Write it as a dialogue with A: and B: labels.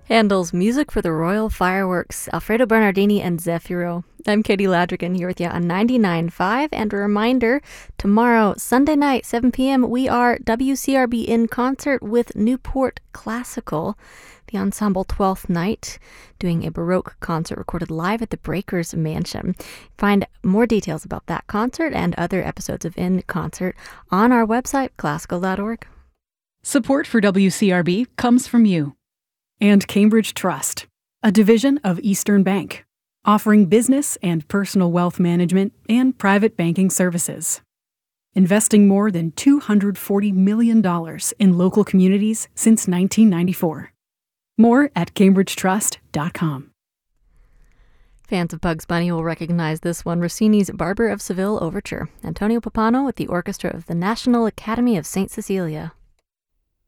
A: Handel's music for the Royal Fireworks, Alfredo Bernardini and Zefiro. I'm Katie Ladrigan here with you on 99.5, and a reminder, tomorrow, Sunday night, 7 p.m., we are WCRB in concert with Newport Classical, the ensemble 12th Night, doing a Baroque concert recorded live at the Breakers Mansion. Find more details about that concert and other episodes of In Concert on our website, classical.org.
B: Support for WCRB comes from you. And Cambridge Trust, a division of Eastern Bank, offering business and personal wealth management and private banking services. Investing more than $240 million in local communities since 1994. More at cambridgetrust.com.
A: Fans of Bugs Bunny will recognize this one, Rossini's Barber of Seville Overture. Antonio Papano with the orchestra of the National Academy of St. Cecilia.